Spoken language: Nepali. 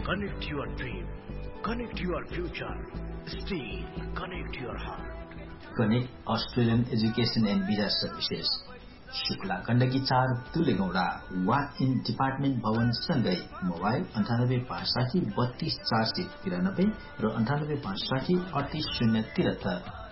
Connect your dream. Connect your future. Steel. Connect your heart. Connect Australian Education and Visa Services. Shukla Gandaki 4 तुलेगौडा वा इन डिपार्टमेन्ट भवन सँगै मोबाइल 9856 32 493 र 9856 38 073